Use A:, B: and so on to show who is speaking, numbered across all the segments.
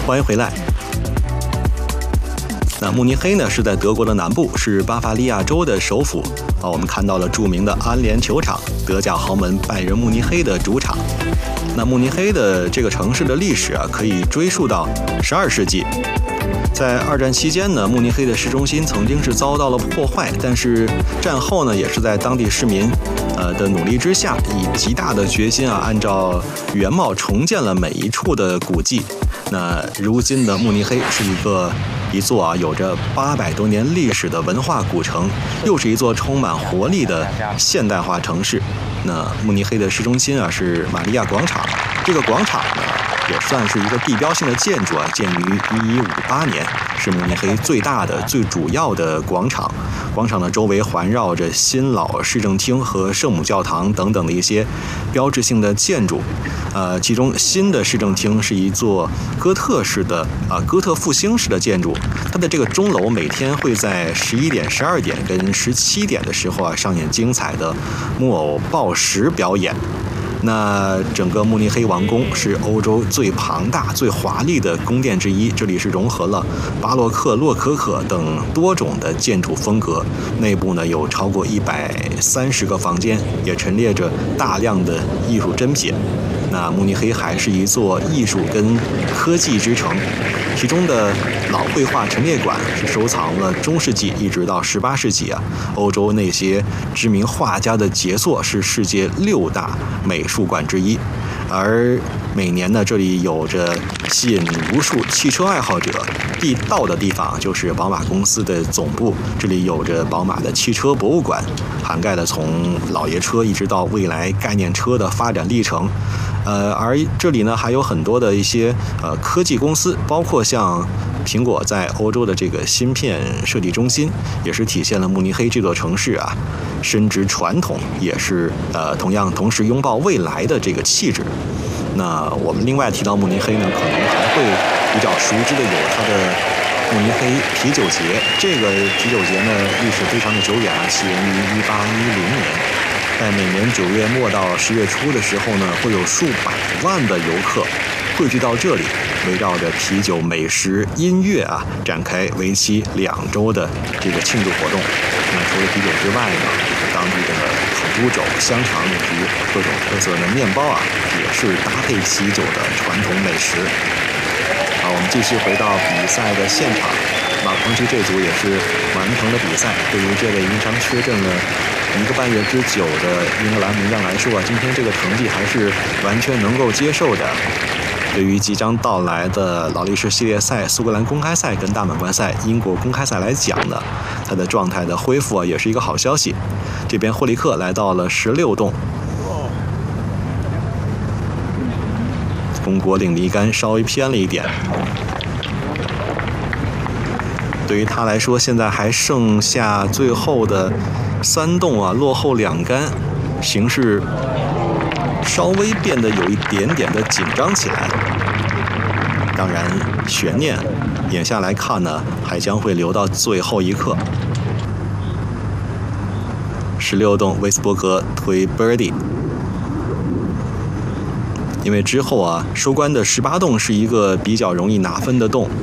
A: 欢迎回来。那慕尼黑呢是在德国的南部，是巴伐利亚州的首府。我们看到了著名的安联球场，德甲豪门拜仁慕尼黑的主场。那慕尼黑的这个城市的历史可以追溯到12世纪。在二战期间呢，慕尼黑的市中心曾经是遭到了破坏，但是战后呢，也是在当地市民的努力之下，以极大的决心按照原貌重建了每一处的古迹。那如今的慕尼黑是一座有着800多年历史的文化古城，又是一座充满活力的现代化城市。那慕尼黑的市中心是玛利亚广场，这个广场呢也算是一个地标性的建筑建于1158年，是慕尼黑最大的、最主要的广场。广场的周围环绕着新老市政厅和圣母教堂等等的一些标志性的建筑。其中新的市政厅是一座哥特式的哥特复兴式的建筑，它的这个钟楼每天会在11点、12点跟17点的时候上演精彩的木偶报时表演。那整个慕尼黑王宫是欧洲最庞大、最华丽的宫殿之一，这里是融合了巴洛克、洛可可等多种的建筑风格。内部呢有超过130个房间，也陈列着大量的艺术珍品。那慕尼黑还是一座艺术跟科技之城，其中的老绘画陈列馆是收藏了中世纪一直到18世纪欧洲那些知名画家的杰作，是世界6大美术馆之一。而每年呢，这里有着吸引无数汽车爱好者必到的地方，就是宝马公司的总部。这里有着宝马的汽车博物馆，涵盖了从老爷车一直到未来概念车的发展历程。而这里呢还有很多的一些科技公司，包括像苹果在欧洲的这个芯片设计中心，也是体现了慕尼黑这座城市深植传统，也是同时拥抱未来的这个气质。那我们另外提到慕尼黑呢，可能还会比较熟知的有它的慕尼黑啤酒节。这个啤酒节呢历史非常的久远起源于1810年。在每年9月末到10月初的时候呢，会有数百万的游客汇聚到这里，围绕着啤酒、美食、音乐展开为期2周的这个庆祝活动。那除了啤酒之外呢，当地的烤猪肘、香肠以及各种特色的面包也是搭配啤酒的传统美食。好，我们继续回到比赛的现场。马彭奇这组也是完成了比赛。对于这位因伤缺阵了1个半月之久的英格兰名将来说今天这个成绩还是完全能够接受的。对于即将到来的劳力士系列赛、苏格兰公开赛跟大满贯赛、英国公开赛来讲呢，他的状态的恢复也是一个好消息。这边霍利克来到了16洞，中国领离杆稍微偏了一点。对于他来说，现在还剩下最后的3洞落后2杆，形势稍微变得有一点点的紧张起来。当然，悬念眼下来看呢，还将会留到最后一刻。16洞威斯伯格推 birdie， 因为之后收官的18洞是一个比较容易拿分的洞。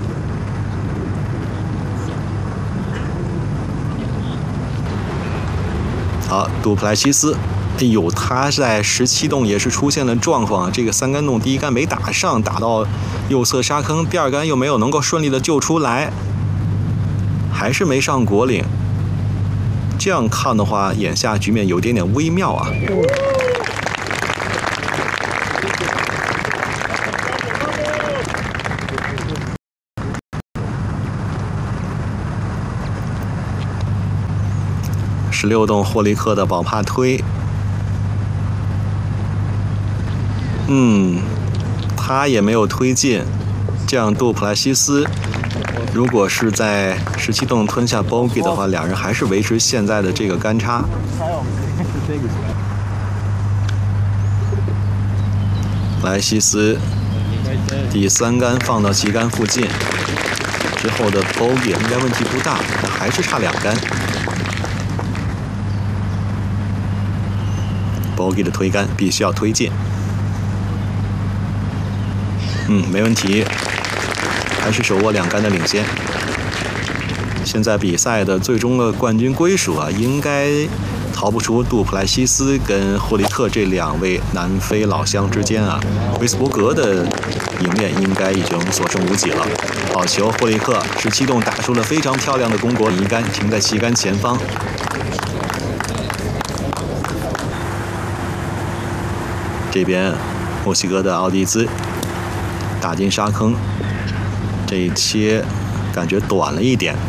A: 好，杜普莱西斯，他在17洞也是出现了状况，这个3杆洞第1杆没打上，打到右侧沙坑，第2杆又没有能够顺利的救出来，还是没上果岭。这样看的话，眼下局面有点点微妙16洞霍利克的宝帕推，他也没有推进。这样杜普莱西斯如果是在17洞吞下 bogey 的话，两人还是维持现在的这个杆差。莱西斯第3杆放到旗杆附近，之后的 bogey 应该问题不大，还是差2杆。bogey 的推杆必须要推进。没问题。 还是手握2杆的领先。现在比赛的最终的冠军归属啊，应该逃不出杜普莱西斯跟霍利克这2位南非老乡之间啊。威斯伯格的赢面应该已经所剩无几了。好球，霍利克17洞打出了非常漂亮的攻国1杆，停在旗杆前方。这边墨西哥的奥蒂兹打进沙坑，这一切感觉短了一点。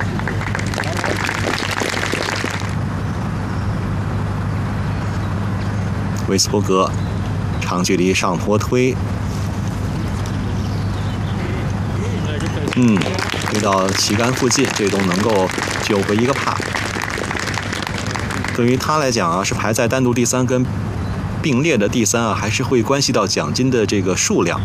A: 威斯伯格长距离上坡推，推到旗杆附近，这都能够救回一个帕。对于他来讲啊，是排在单独第3跟并列的第3啊，还是会关系到奖金的这个数量。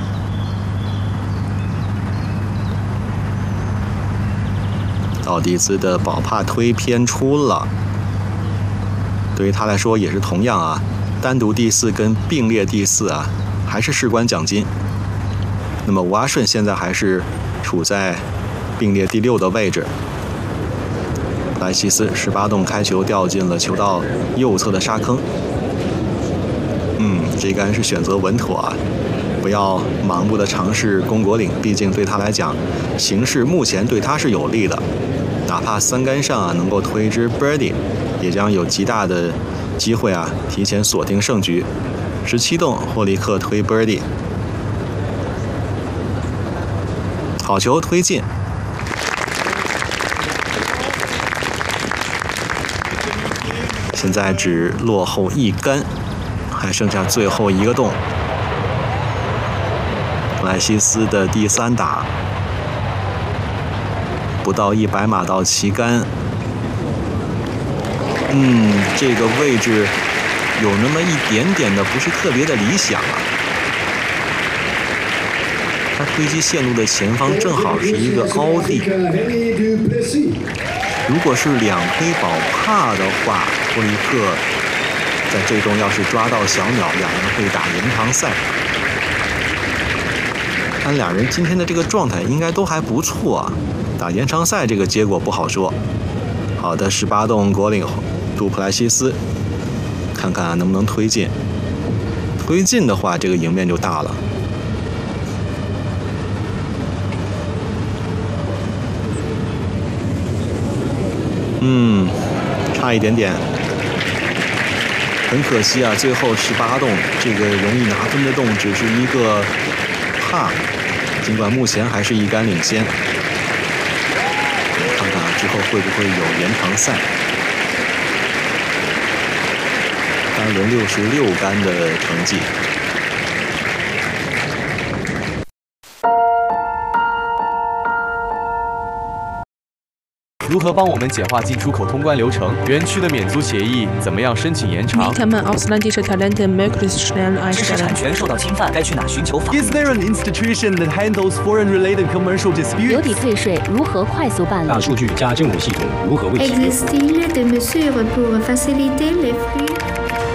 A: 奥蒂兹的保帕推偏出了，对于他来说也是同样啊。单独第4跟并列第4啊，还是事关奖金。那么吴阿顺现在还是处在并列第6的位置。莱西斯18洞开球掉进了球道右侧的沙坑。这杆是选择稳妥啊，不要盲目的尝试攻国岭，毕竟对他来讲，形势目前对他是有利的。哪怕3杆上啊能够推支 birdie， 也将有极大的机会啊，提前锁定胜局。17洞霍利克推 birdie， 好球推进。现在只落后1杆，还剩下最后1个洞。莱西斯的第3打，不到100码到旗杆。这个位置有那么一点点的不是特别的理想啊。他推击线路的前方正好是一个凹地，如果是2推保帕的话，霍利克在这洞要是抓到小鸟，2人会打延长赛。看2人今天的这个状态应该都还不错啊，打延长赛这个结果不好说。好的，18洞国岭杜普莱西斯，看看能不能推进。推进的话，这个赢面就大了。差一点点，很可惜啊！最后18洞这个容易拿分的洞只是一个帕，尽管目前还是1杆领先。看看之后会不会有延长赛。单轮66杆的成绩。
B: 如何帮我们简化进出口通关流程？园区的免租协议怎么样申请延长？
C: Wie kann man ausländische Talente möglichst schnell
D: 知识产
C: einstellen?
D: 权受到侵犯，该去哪寻求法？
E: Is there an institution that handles foreign-related commercial
F: 邮
E: disputes?
F: 抵退税如何快速办理？
G: 大数据加政府系统如何为企业？
H: Existe-t-il des mesures pour faciliter les flux